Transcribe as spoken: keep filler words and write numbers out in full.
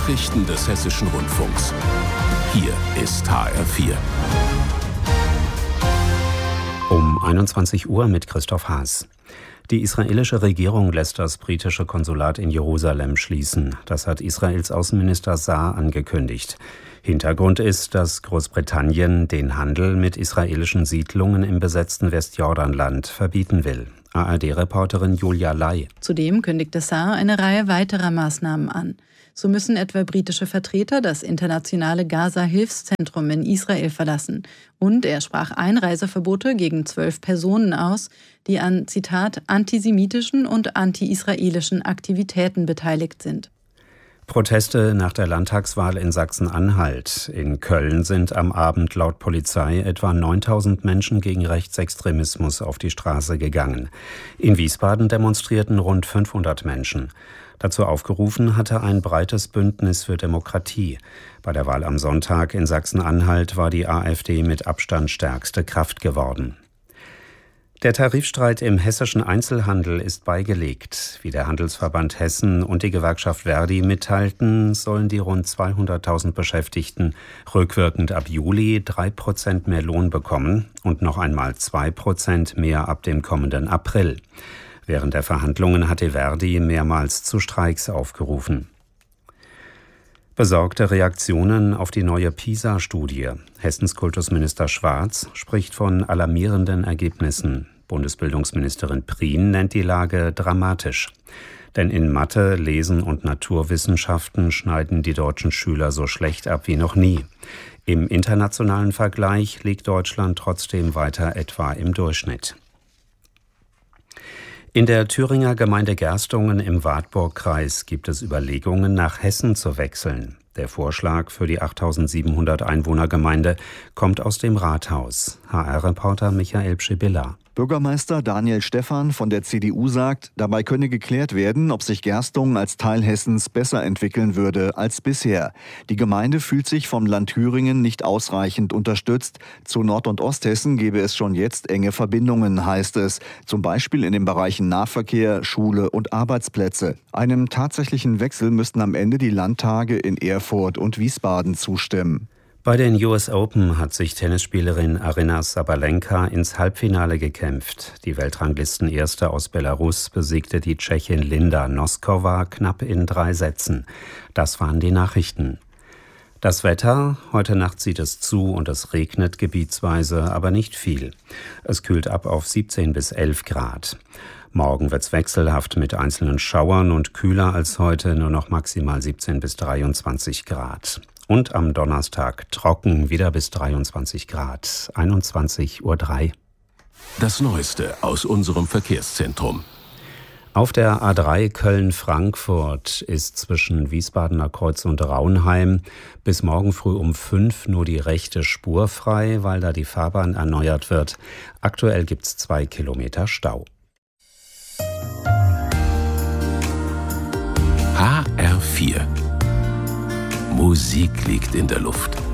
Nachrichten des Hessischen Rundfunks. Hier ist H R vier. Um einundzwanzig Uhr mit Christoph Haas. Die israelische Regierung lässt das britische Konsulat in Jerusalem schließen. Das hat Israels Außenminister Saar angekündigt. Hintergrund ist, dass Großbritannien den Handel mit israelischen Siedlungen im besetzten Westjordanland verbieten will. A R D-Reporterin Julia Lai. Zudem kündigte Saar eine Reihe weiterer Maßnahmen an. So müssen etwa britische Vertreter das internationale Gaza-Hilfszentrum in Israel verlassen. Und er sprach Einreiseverbote gegen zwölf Personen aus, die an, Zitat, antisemitischen und anti-israelischen Aktivitäten beteiligt sind. Proteste nach der Landtagswahl in Sachsen-Anhalt. In Köln sind am Abend laut Polizei etwa neuntausend Menschen gegen Rechtsextremismus auf die Straße gegangen. In Wiesbaden demonstrierten rund fünfhundert Menschen. Dazu aufgerufen hatte ein breites Bündnis für Demokratie. Bei der Wahl am Sonntag in Sachsen-Anhalt war die AfD mit Abstand stärkste Kraft geworden. Der Tarifstreit im hessischen Einzelhandel ist beigelegt. Wie der Handelsverband Hessen und die Gewerkschaft Verdi mitteilten, sollen die rund zweihunderttausend Beschäftigten rückwirkend ab Juli drei Prozent mehr Lohn bekommen und noch einmal zwei Prozent mehr ab dem kommenden April. Während der Verhandlungen hatte Verdi mehrmals zu Streiks aufgerufen. Besorgte Reaktionen auf die neue PISA-Studie. Hessens Kultusminister Schwarz spricht von alarmierenden Ergebnissen. Bundesbildungsministerin Prien nennt die Lage dramatisch. Denn in Mathe, Lesen und Naturwissenschaften schneiden die deutschen Schüler so schlecht ab wie noch nie. Im internationalen Vergleich liegt Deutschland trotzdem weiter etwa im Durchschnitt. In der Thüringer Gemeinde Gerstungen im Wartburgkreis gibt es Überlegungen, nach Hessen zu wechseln. Der Vorschlag für die achttausendsiebenhundert Einwohnergemeinde kommt aus dem Rathaus. H R-Reporter Michael Pschibilla. Bürgermeister Daniel Stephan von der C D U sagt, dabei könne geklärt werden, ob sich Gerstungen als Teil Hessens besser entwickeln würde als bisher. Die Gemeinde fühlt sich vom Land Thüringen nicht ausreichend unterstützt. Zu Nord- und Osthessen gäbe es schon jetzt enge Verbindungen, heißt es. Zum Beispiel in den Bereichen Nahverkehr, Schule und Arbeitsplätze. Einem tatsächlichen Wechsel müssten am Ende die Landtage in Erfurt und Wiesbaden zustimmen. Bei den U S Open hat sich Tennisspielerin Aryna Sabalenka ins Halbfinale gekämpft. Die Weltranglistenerste aus Belarus besiegte die Tschechin Linda Noskova knapp in drei Sätzen. Das waren die Nachrichten. Das Wetter: Heute Nacht zieht es zu und es regnet gebietsweise, aber nicht viel. Es kühlt ab auf siebzehn bis elf Grad. Morgen wird's wechselhaft mit einzelnen Schauern und kühler als heute, nur noch maximal siebzehn bis dreiundzwanzig Grad. Und am Donnerstag trocken, wieder bis dreiundzwanzig Grad, einundzwanzig Uhr drei. Das Neueste aus unserem Verkehrszentrum. Auf der A drei Köln-Frankfurt ist zwischen Wiesbadener Kreuz und Raunheim bis morgen früh um fünf nur die rechte Spur frei, weil da die Fahrbahn erneuert wird. Aktuell gibt's zwei Kilometer Stau. H R vier. Musik liegt in der Luft.